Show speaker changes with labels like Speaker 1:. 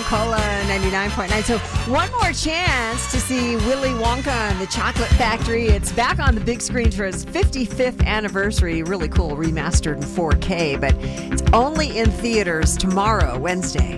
Speaker 1: Coca-Cola 99.9. So one more chance to see Willy Wonka and the Chocolate Factory. It's back on the big screen for its 55th anniversary. Really cool, remastered in 4K, but it's only in theaters tomorrow, Wednesday.